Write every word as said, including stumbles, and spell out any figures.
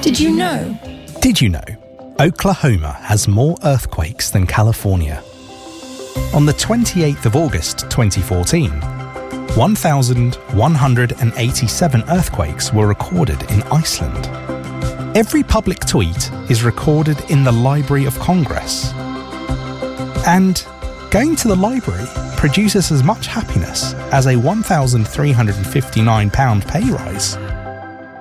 Did you know? Did you know Oklahoma has more earthquakes than California? On the twenty-eighth of August twenty fourteen, one thousand one hundred eighty-seven earthquakes were recorded in Iceland. Every public tweet is recorded in the Library of Congress. And going to the library produces as much happiness as a one thousand three hundred fifty-nine pounds pay rise.